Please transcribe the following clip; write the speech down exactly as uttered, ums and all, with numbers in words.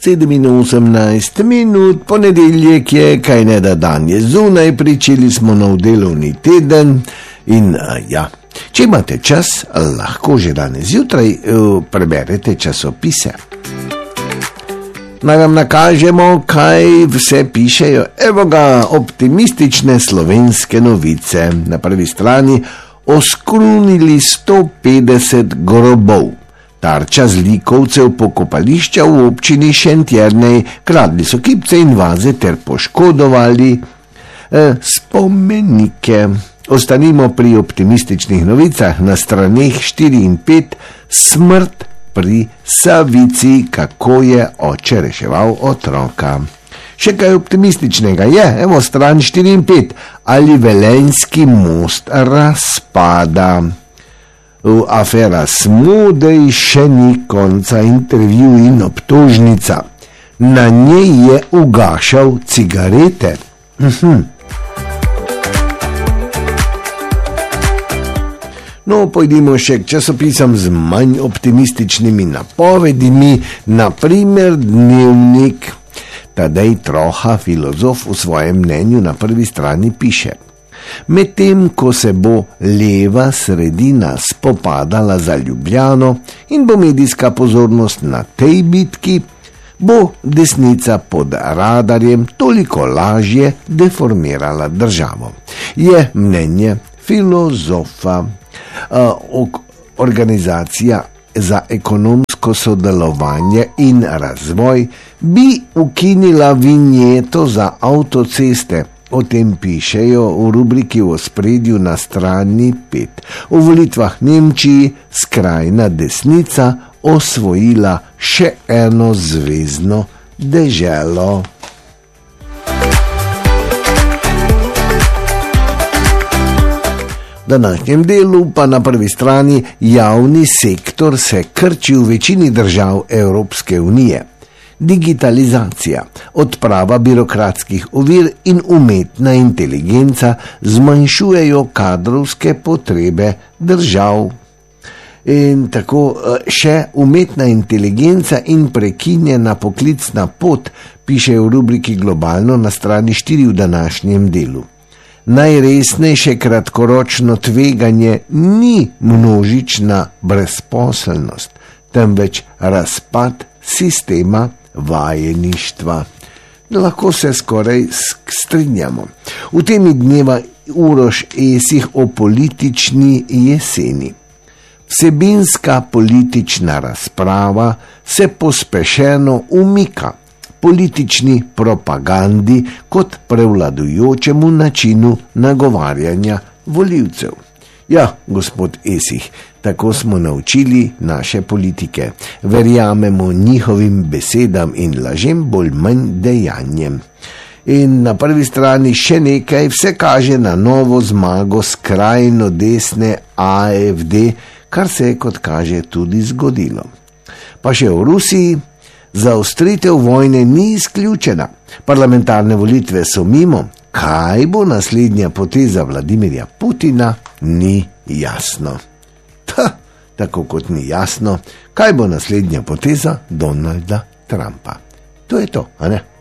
sedem in osemnajst minut, ponedeljek je, kaj ne da dan je zunaj, pričeli smo nov delovni teden in uh, ja, če imate čas, lahko že danes zjutraj uh, preberete časopise. Naj vam nakažemo, kaj vse pišejo. Evo ga, optimistične slovenske novice. Na prvi strani oskrunili sto petdeset grobov. Tarča zlikovcev pokopališča v občini Šentjernej, kradli so kipce in vaze ter poškodovali eh, spomenike. Ostanimo pri optimističnih novicah. Na straneh štiri in pet smrt pri Savici, kako je oče reševal otroka. Še kaj optimističnega je, evo stran štiri in pet, ali Velenjski most razpada. V afera Smodej še ni konca, intervju in obtožnica. Na njej je ugašal cigarete. Mhm. No, pojdimo še k časopisom z manj optimističnimi napovedimi, naprimer Dnevnik. Tadej Troha, filozof, v svojem mnenju na prvi strani piše: medtem ko se bo leva sredina spopadala za Ljubljano in bo medijska pozornost na tej bitki, bo desnica pod radarjem toliko lažje deformirala državo. Je mnenje filozofa. Uh, organizacija za ekonomsko sodelovanje in razvoj bi ukinila vinjeto za avtoceste. O tem pišejo v rubriki v ospredju na strani pet. V volitvah Nemčiji skrajna desnica osvojila še eno zvezno deželo. V današnjem delu pa na prvi strani javni sektor se krči v večini držav Evropske unije. Digitalizacija, odprava birokratskih ovir in umetna inteligenca zmanjšujejo kadrovske potrebe držav. In tako še umetna inteligenca in prekinjena poklicna pot, piše v rubriki Globalno na strani štiri v današnjem delu. Najresnejše kratkoročno tveganje ni množična brezposelnost, temveč razpad sistema vajeništva. Lahko se skoraj strinjamo. V temi dneva Uroš Esih o politični jeseni. Vsebinska politična razprava se pospešeno umika politični propagandi kot prevladujočemu načinu nagovarjanja volivcev. Ja, gospod Esih, tako smo naučili naše politike. Verjamemo njihovim besedam in lažem bolj manj dejanjem. In na prvi strani še nekaj, vse kaže na novo zmago skrajno desne A F D, kar se je, kot kaže, tudi zgodilo. Pa še v Rusiji. Zaostritev vojne ni izključena. Parlamentarne volitve so mimo. Kaj bo naslednja poteza Vladimirja Putina, ni jasno. Ta, tako kot ni jasno, kaj bo naslednja poteza Donalda Trumpa. To je to, a ne?